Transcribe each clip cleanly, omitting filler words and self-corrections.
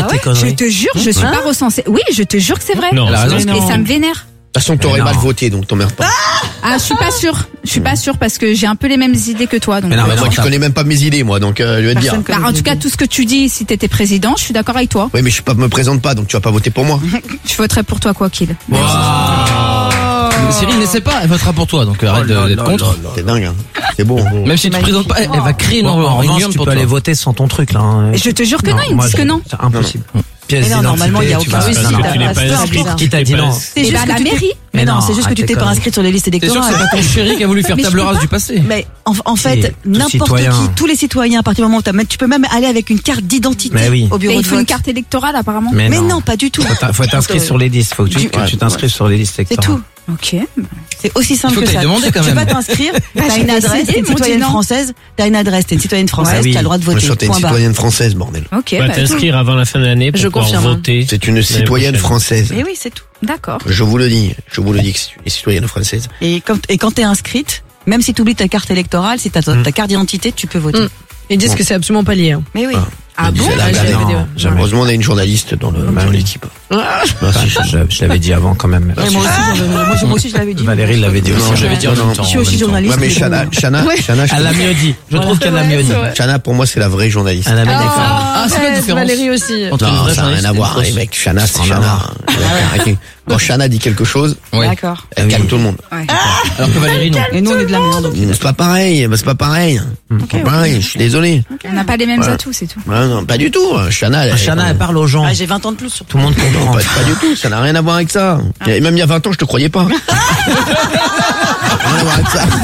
Arrête tes Je conneries. te jure, je suis pas recensée. Oui, je te jure que c'est vrai. Non, elle a raison. Et ça me vénère. De toute façon, t'aurais Mais mal non. voté, donc t'emmerdes pas. Ah, je suis pas sûre. Je suis pas sûre parce que j'ai un peu les mêmes idées que toi. Donc, Mais non, mais Moi, tu t'as- connais même pas mes idées, moi, donc je vais te dire. Bah, en tout cas, tout ce que tu dis, si t'étais président, je suis d'accord avec toi. Oui, mais me présente pas, donc tu vas pas voter pour moi. Je voterai pour toi quoi qu'il. Cyril ne sait pas, elle votera pour toi, donc arrête d'être contre. C'est dingue, hein. C'est beau. Même si tu te présentes pas, elle va créer une Bon, en revanche, réunion tu pour peux toi. aller voter sans ton truc là. Hein. Je te jure que non, ils me moi, disent que non. C'est impossible. Pièce Mais non, d'identité, normalement, il y a tu aucun vas- souci, non, non. t'as Tu n'es pas passeport, inscrit. bizarre. Qui t'a dit non? C'est Et juste bah, que la tu t'es- mairie. Mais non, c'est juste que arrête tu t'es tes pas conneries. inscrite sur les listes T'es sûr que électorales. c'est pas ton chéri qui a voulu faire Mais je table peux rase pas. du passé? Mais en Si, fait, tout n'importe citoyen. qui, tous les citoyens, à partir du moment où tu peux même aller avec une carte d'identité Mais oui. au Mais bureau il de faut une vote. carte électorale apparemment. Mais non, pas du tout. Faut t'inscrire sur les listes. Faut que tu t'inscrives sur les listes C'est électorales. tout. Ok. C'est aussi simple Il faut que que ça. t'ailles demander quand Tu même. vas t'inscrire, Bah, t'as j'ai une adresse, essayé, t'es ils une m'ont dit citoyenne non. française, t'as une adresse, t'es une citoyenne française, oui. t'as le droit de Moi, voter. je suis une Point barre. citoyenne française, bordel. Ok. Va bah, t'inscrire avant la fin de l'année pour Je pouvoir confirme. voter. C'est une l'année citoyenne prochaine. française. Mais oui, c'est tout. D'accord. Je vous le dis que c'est une citoyenne française. Et quand t'es inscrite, même si t'oublies ta carte électorale, si t'as ta carte d'identité, tu peux voter. Ils disent que c'est absolument pas lié. Hein. Mais oui. Ah bon? Heureusement, on a une journaliste dans l'équipe. Je l'avais dit avant quand même. Ouais, moi aussi, je l'avais dit. Valérie l'avait dit aussi. Non, je l'avais dit en même temps. Je suis aussi journaliste. Ouais, mais Chana, Elle l'a mieux dit. Je trouve qu'elle l'a mieux dit. Chana, pour moi, c'est la vraie journaliste. Elle a bien dit. Ah, c'est quoi la différence Valérie aussi. entre une Non, vraie ça n'a rien journaliste à et voir, une les fausse? mecs. Chana, c'est Rien à Chana. voir. Quand Chana dit quelque chose, Ouais. D'accord. elle calme tout le monde. Alors que Valérie, non. Et nous, on est de la merde. donc. C'est pas pareil, c'est pas pareil. C'est pas pareil, je suis désolé. On n'a pas les mêmes Voilà. atouts, c'est tout. Ouais, non, pas du tout. Chana, Chana, elle parle aux gens. Ah, j'ai 20 ans de plus sur Tout le monde non, comprend. pas du tout, ça n'a rien à voir avec ça. Et même il y a 20 ans, je te croyais pas. Rien à voir avec ça.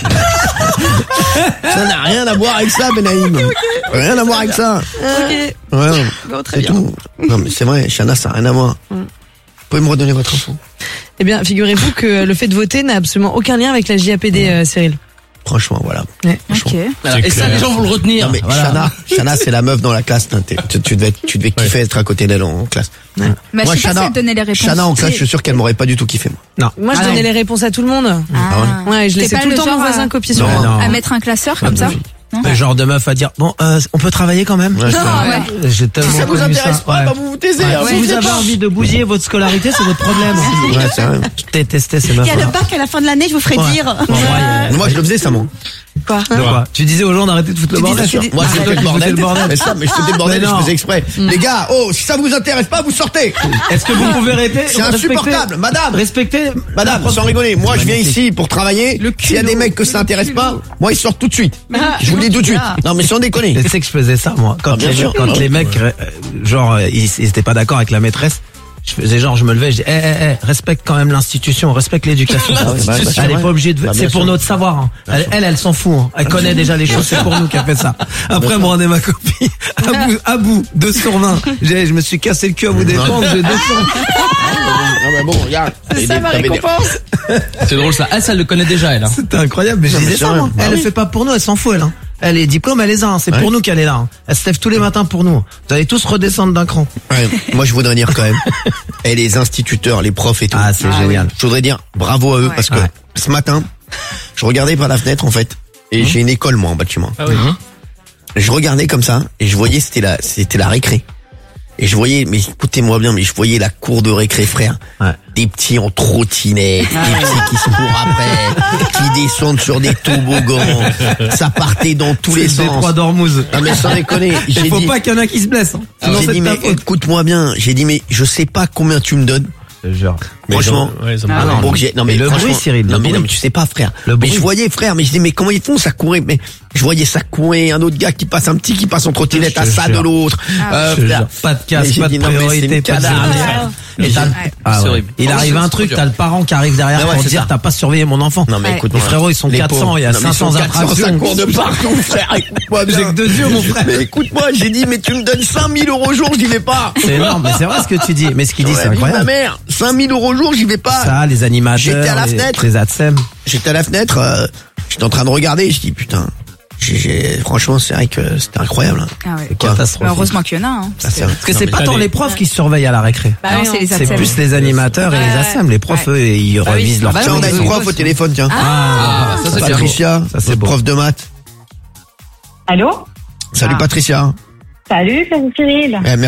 Ça n'a rien à voir avec ça, Benaïm. Rien à voir avec ça. Ok. Ouais, non, Bon, très c'est bien. tout. Non, mais c'est vrai, Chana, ça n'a rien à voir. Vous pouvez me redonner votre info? Eh bien, figurez-vous que le fait de voter n'a absolument aucun lien avec la JAPD, Cyril. Franchement, voilà. Ok. Alors, et ça, les gens vont le retenir. Non, mais Voilà. Chana, c'est la meuf dans la classe. Tu devais kiffer être à côté d'elle en classe. Bah, Moi, je sais pas si Chana, elle donnait les réponses. Chana en classe, je suis sûr qu'elle m'aurait pas du tout kiffé, moi. Moi, je Ah donnais non. les réponses à tout le monde. Ah. Ouais, je T'es laissais pas tout le temps genre mon voisin à- copier sur Non, moi. non. À mettre un classeur comme ça. Le genre de meuf à dire bon, on peut travailler quand même. Ouais, je ouais. J'ai tellement Si ça vous connu intéresse ça. pas, Ouais. bah vous vous taisez. hein, Si vous avez envie de bousiller votre scolarité, c'est votre problème. Ouais, c'est vrai. Je détestais ces Il meufs. y a le bac à la fin de l'année, je vous ferai dire. Moi, je le faisais, ça, moi. Quoi? Tu disais aux gens d'arrêter de foutre le bordel. disais- Moi, je Ah, foutais le bordel. le bordel. Mais ça, mais je foutais le bordel Mais et je non. faisais exprès. Les gars, si ça vous intéresse pas, vous sortez. Est-ce que vous pouvez arrêter? C'est insupportable, madame. Respectez. Madame, sans rigoler, moi je viens ici pour travailler. S'il y a des mecs que ça intéresse pas, moi ils sortent tout de suite. Je vous le dis tout de suite. Non mais sans déconner. Tu sais que je faisais ça, moi. Quand, bien sûr. les mecs, genre, ils étaient pas d'accord avec la maîtresse. Je faisais genre, je me levais, je dis, respecte quand même l'institution, respecte l'éducation. Elle est pas obligée de, Bah, bien c'est pour sûr. notre savoir. Hein. Elle s'en fout. Hein. Elle connaît déjà les choses, c'est pour nous qu'elle fait ça. Après, elle me rendait ma copie. À bout, 2 sur 20. Je me suis cassé le cul à bout des jambes, j'ai 2 sur 20. Non mais bon, regarde. C'est ça ma récompense. C'est drôle ça. Ah, ça elle le connaît déjà, elle. Hein. C'était incroyable, mais je Non, mais disais c'est ça, vrai. moi. Bah Elle oui. le fait pas pour nous, elle s'en fout, elle. Hein. Elle les diplômes, elle les a, hein. C'est pour nous qu'elle est là. Hein. Elle se lève tous les matins pour nous. Vous allez tous redescendre d'un cran. Ouais, moi je voudrais dire quand même. Et les instituteurs, les profs et tout. Ah, c'est génial. Je voudrais dire bravo à eux parce que Ouais. ce matin, je regardais par la fenêtre en fait. Et j'ai une école moi en bas de chez moi. Ah oui. Je regardais comme ça et je voyais c'était la récré. Et je voyais, mais écoutez-moi bien, mais je voyais la cour de récré, frère. Ouais. Des petits en trottinette, des petits qui se courent après, qui descendent sur des toboggans. Ça partait dans tous les C'est le sens. Détroit d'Ormuz. Non mais sans déconner, j'ai Il faut dit, pas qu'il y en a qui se blessent. Hein. Sinon, j'ai c'est dit de ta mais faute. écoute-moi bien, j'ai dit mais je sais pas combien tu me donnes. Je te jure. Franchement. non. Bon, non mais Et le franchement, bruit, Cyril, le non mais bruit. tu sais pas, frère. Le Mais bruit. je voyais, frère, mais je dis mais comment ils font ça courait, mais je voyais ça courir, un autre gars qui passe, un petit qui passe en trottinette Je à te ça de jure. l'autre. Je te jure. Pas de Mais casse, j'ai pas de dit, non, mais c'est priorité, une pas de cadavre. Et t'as le- Ah C'est ouais. horrible. Il arrive un C'est truc, trop t'as le parent qui arrive derrière Ah ouais, pour c'est dire ça. t'as pas surveillé mon enfant. Non mais Ouais. écoute, Les frérots, ils sont 400, il y a 500 ça attractions. court de partout, frère. Écoute-moi bien. J'ai que 2 yeux, mon frère. Mais écoute-moi, j'ai dit mais tu me donnes 5000 € au jour, j'y vais pas. C'est énorme, mais c'est vrai ce que tu dis. Mais ce qu'il dit, c'est J'aurais dit, ma incroyable. mère, 5000 € au jour, j'y vais pas. Ça, les animateurs, J'étais à la fenêtre. les ATSEM. J'étais à la fenêtre, j'étais en train de regarder, je dis putain, franchement c'est vrai que c'était incroyable. Ah ouais. C'est Bah, catastrophique. heureusement qu'il y en a. Hein. Ça, c'est- Parce que c'est non, pas mais- tant les profs qui surveillent à la récré. Bah non, c'est les C'est ATSEM. plus les animateurs et les ASEM. Les profs, eux, ils revisent leur Tiens, on a une prof au téléphone, tiens. Ah, ça c'est bien. Patricia, Ça, c'est votre beau. prof de maths. Allô? Salut Patricia. Salut, c'est Cyril. Eh,